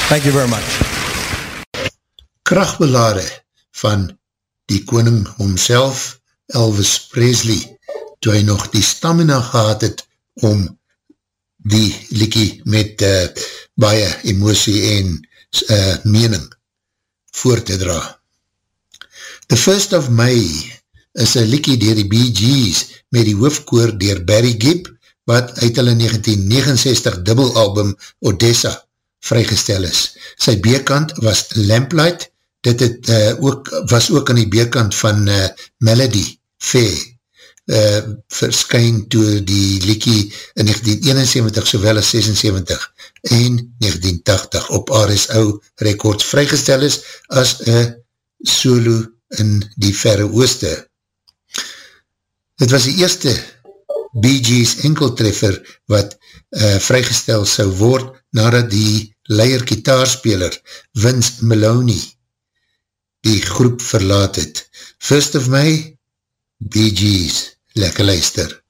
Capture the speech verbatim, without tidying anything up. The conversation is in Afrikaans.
Thank you very much. Krachtbelade van die koning homself, Elvis Presley, toe hy nog die stamina gehad het om die liedjie met uh, baie emosie en uh, mening voor te dra. The First of May is een liedjie deur die Bee Gees met die hoofkoor deur Barry Gibb, wat uit hulle negentien negenenzestig dubbelalbum Odessa vrygestel is. Sy B-kant was Lamplight, dit het, uh, ook, was ook aan die B-kant van uh, Melody Fair, uh, verskyn toe die liedjie in negentien eenenseventig sowel as sesenseventig en negentien tachtig op R S O Records vrygestel is as een solo in die Verre Ooste. Dit was die eerste Bee Gees enkeltreffer wat uh, vrygestel sou word nadat die leier gitaarspeler Vince Maloney die groep verlaat het. First of May, Bee Gees, lekker luister.